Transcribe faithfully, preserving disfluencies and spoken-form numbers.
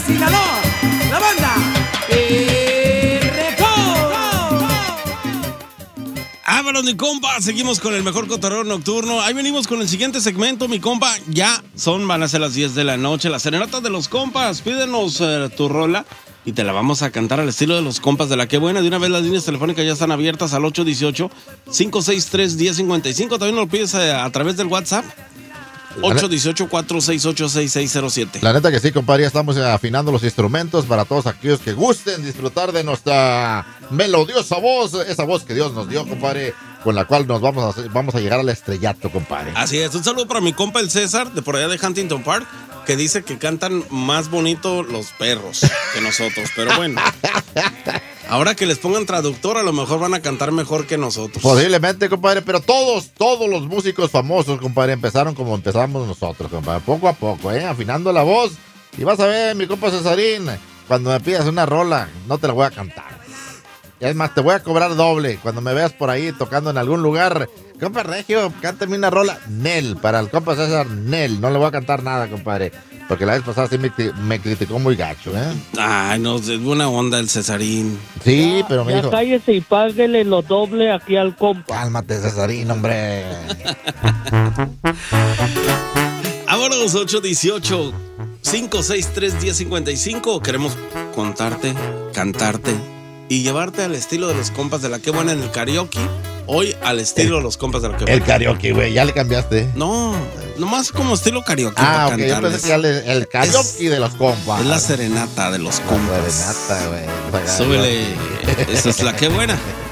Sinaloa, la banda El Recodo. Vámonos, mi compa, seguimos con el mejor cotorreo nocturno. Ahí venimos con el siguiente segmento, mi compa. Ya son, van a ser las diez de la noche, las serenatas de los compas. Pídenos uh, tu rola y te la vamos a cantar al estilo de los compas de La Que Buena. De una vez las líneas telefónicas ya están abiertas al ocho uno ocho, cinco seis tres, uno cero cinco cinco. También nos lo pides a, a través del WhatsApp. ocho uno ocho, cuatro seis ocho, seis seis cero siete. La neta que sí, compadre, ya estamos afinando los instrumentos para todos aquellos que gusten disfrutar de nuestra melodiosa voz, esa voz que Dios nos dio, compadre, con la cual nos vamos a, hacer, vamos a llegar al estrellato, compadre. Así es, un saludo para mi compa el César, de por allá de Huntington Park, que dice que cantan más bonito los perros que nosotros, pero bueno. Ahora que les pongan traductor, a lo mejor van a cantar mejor que nosotros. Posiblemente, compadre, pero todos, todos los músicos famosos, compadre, empezaron como empezamos nosotros, compadre, poco a poco, ¿eh? Afinando la voz. Y vas a ver, mi compa Cesarín, cuando me pidas una rola, no te la voy a cantar. Y es más, te voy a cobrar doble. Cuando me veas por ahí tocando en algún lugar, compa Regio, cántame una rola. Nel, para el compa César, Nel. No le voy a cantar nada, compadre. Porque la vez pasada sí me, me criticó muy gacho, ¿eh? Ay, no, es buena onda el Cesarín. Sí, pero me ya dijo... cállese y páguele lo doble aquí al compa. Cálmate, Cesarín, hombre. Vámonos, ocho uno ocho, cinco seis tres, uno cero cinco cinco. Queremos contarte, cantarte y llevarte al estilo de los compas de La Que Buena en el karaoke. Hoy al estilo de los compas de La Que Buena. El karaoke, güey, ya le cambiaste. No, nomás como estilo karaoke. Ah, para ok, yo pensé que ya le, el karaoke es, de los compas. Es la serenata de los compas. La serenata, güey. Súbele, esa es La Que Buena.